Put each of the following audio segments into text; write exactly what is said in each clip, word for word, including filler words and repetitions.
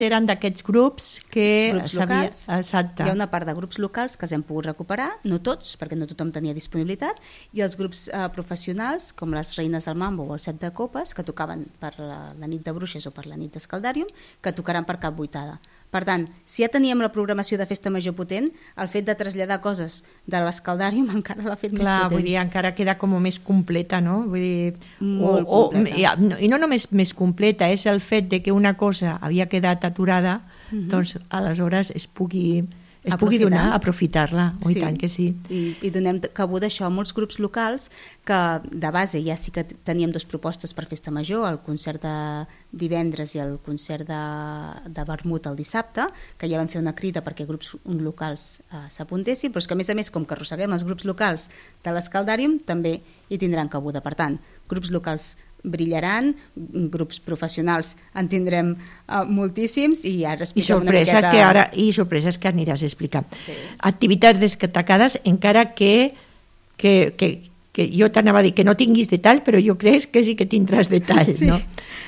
eren d'aquests grups que... Grups locals. Exacte. Hi ha una part de grups locals que s'hem pogut recuperar, no tots, perquè no tothom tenia disponibilitat, i els grups eh, professionals, com les Reines del Mambo o el Set de Copes, que tocaven per la, la nit de Bruixes o per la nit d'Escaldàrium, que tocaran per Cap Vuitada. Per tant, si ja teníem la programació de festa major potent, el fet de traslladar coses de l'Escaldàrium encara l'ha fet Clar, més potent. Vull dir, encara queda com més completa, no? Vull dir, Molt o, completa. O, I no només més completa, és el fet de que una cosa havia quedat aturada, uh-huh. doncs aleshores es pugui... es pugui donar, aprofitar-la, oh, sí. I tant que sí. I, i donem cabuda això a molts grups locals que de base ja sí que teníem dues propostes per festa major, el concert de divendres i el concert de, de vermut el dissabte, que ja vam fer una crida perquè grups locals eh, s'apuntessin, però és que a més a més, com que arrosseguem els grups locals de l'Escaldàrium, també hi tindran cabuda. Per tant, grups locals brillaran, grups professionals en tindrem uh, moltíssims i ara expliquem una miqueta... Que ara, I sorpreses que aniràs a explicar. Sí. Activitats destacades, encara que, que, que, que jo t'anava a dir que no tinguis detall, però jo crec que sí que tindràs detall. Sí. No?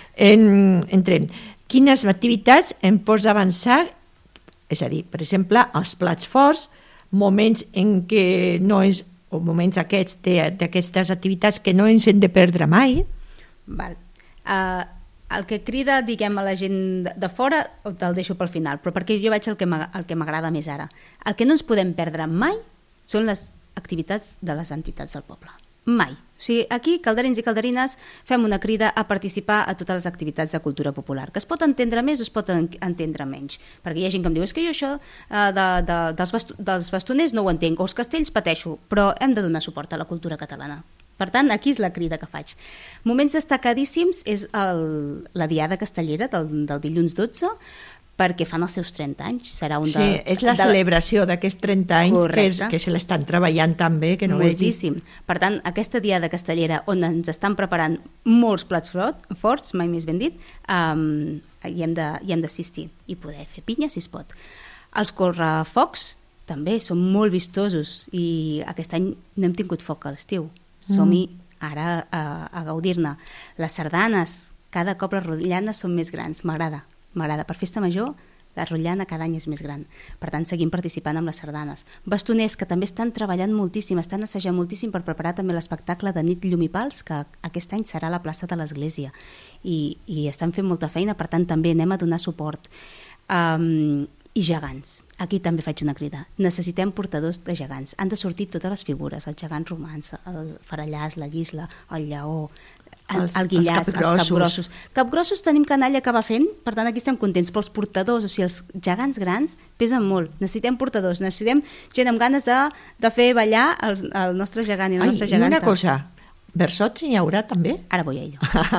En, entrem. Quines activitats em pots avançar? És a dir, per exemple, els plats forts, moments en què no és, o moments aquests d'aquestes activitats que no ens hem de perdre mai. Val. Uh, el que crida, diguem, a la gent de fora te'l deixo pel final, però perquè jo vaig al que m'agrada més ara. El que no ens podem perdre mai són les activitats de les entitats del poble. Mai. O sigui, aquí, calderins i calderines, fem una crida a participar a totes les activitats de cultura popular, que es pot entendre més o es pot entendre menys, perquè hi ha gent que em diu, és que jo això uh, de, de, dels, basto dels bastoners no ho entenc, o els castells pateixo, però hem de donar suport a la cultura catalana. Per tant, aquí és la crida que faig. Moments destacadíssims és el, la Diada Castellera del, del dilluns dotze, perquè fan els seus trenta anys. Serà un de, sí, és la de... celebració d'aquests trenta anys que, és, que se l'estan treballant tan bé que no moltíssim. Vegi. Per tant, aquesta Diada Castellera, on ens estan preparant molts plats forts, mai més ben dit, um, hi hem d'assistir i poder fer pinya, si es pot. Els correfocs també són molt vistosos i aquest any no hem tingut foc a l'estiu. Som-hi ara a, a gaudir-ne. Les sardanes, cada cop les rotllanes són més grans, m'agrada. M'agrada. Per festa major, la rotllana cada any és més gran. Per tant, seguim participant amb les sardanes. Bastoners, que també estan treballant moltíssim, estan assajant moltíssim per preparar també l'espectacle de Nit Llum i Pals, que aquest any serà a la plaça de l'Església. I, i estan fent molta feina, per tant, també anem a donar suport. Um, I gegants. Aquí també faig una crida. Necessitem portadors de gegants. Han de sortir totes les figures, els gegants romans, el farallàs, la llisla, el lleó, el, el guillàs, els capgrossos. els capgrossos. Capgrossos tenim canalla que va fent, per tant aquí estem contents, però els portadors, o sigui, els gegants grans pesen molt. Necessitem portadors, necessitem gent amb ganes de, de fer ballar el, el nostre gegant i la nostra geganta. I una cosa, versots n'hi haurà també? Ara vull a ello.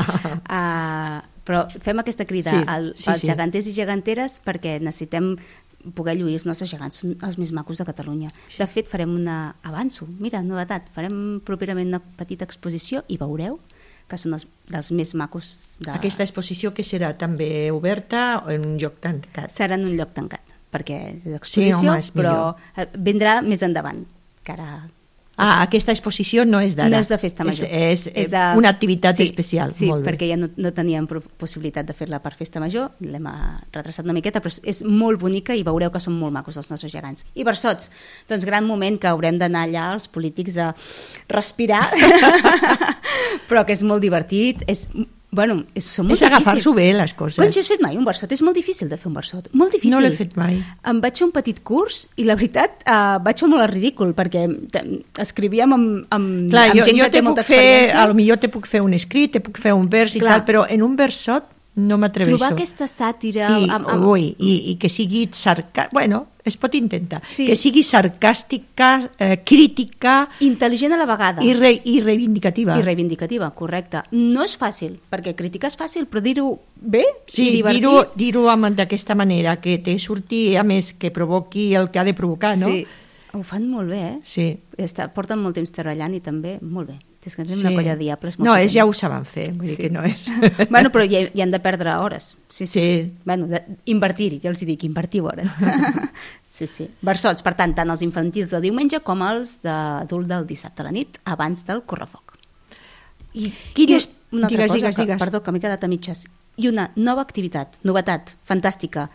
uh, però fem aquesta crida sí, al, sí, als sí. geganters i geganteres perquè necessitem poder lluir els nostres gegants, són els més macos de Catalunya. De fet, farem una... Avanço, mira, novetat, farem properament una petita exposició i veureu que són els, dels més macos de... Aquesta exposició que serà també oberta o en un lloc tancat? Serà en un lloc tancat, perquè és exposició, sí, home, és però millor. Vindrà més endavant, que ara... Ah, aquesta exposició no és d'ara. No és de festa major. És, és, és de... una activitat sí, especial. Sí, molt bé. Perquè ja no, no teníem possibilitat de fer-la per festa major, l'hem retrasat una miqueta, però és molt bonica i veureu que són molt macos els nostres gegants. I versots, doncs gran moment que haurem d'anar allà els polítics a respirar, però que és molt divertit, és... Bueno, és, són molt és agafar-s'ho bé, les coses. Quan has fet mai un versot? És molt difícil de fer un versot. Molt difícil. No l'he fet mai. Em vaig fer un petit curs i la veritat eh, vaig fer molt ridícul perquè escrivíem amb, amb, Clar, amb jo, gent jo que té molta fer, experiència. A lo millor te puc fer un escrit, te puc fer un vers i Clar. tal, però en un versot no m'atreveixo. Trobar aquesta sàtira... I, amb, amb... Ui, i, i que sigui sarcàstica... Bueno, es pot intentar. Sí. Que sigui sarcàstica, eh, crítica... Intel·ligent a la vegada. I, re, I reivindicativa. I reivindicativa, correcte. No és fàcil, perquè criticar és fàcil, però dir-ho bé sí, i divertir... dir-ho dir d'aquesta manera, que te surti, a més, que provoqui el que ha de provocar, no? Sí, ho fan molt bé, eh? Sí. Està, porten molt temps treballant i també molt bé. És que tenim sí. una colla de diables molt No, és, potent. ja ho saben fer, vull dir sí. que no és... Bueno, però hi, hi han de perdre hores. Sí, sí. sí. Bueno, invertir-hi, jo els dic, invertiu hores. Sí, sí. Versots, per tant, tant els infantils de diumenge com els d'adult del dissabte a la nit, abans del correfoc. I quines... I una altra digues, cosa, digues, que, digues. perdó, que m'he quedat a mitges. I una nova activitat, novetat, fantàstica,